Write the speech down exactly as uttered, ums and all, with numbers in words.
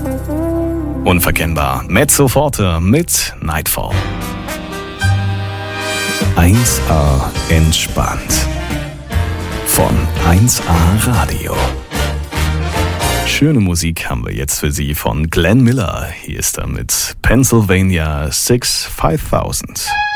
Unverkennbar. Mezzo Forte mit Nightfall. eins A entspannt. Von eins A Radio. Schöne Musik haben wir jetzt für Sie von Glenn Miller. Hier ist er mit Pennsylvania six five thousand.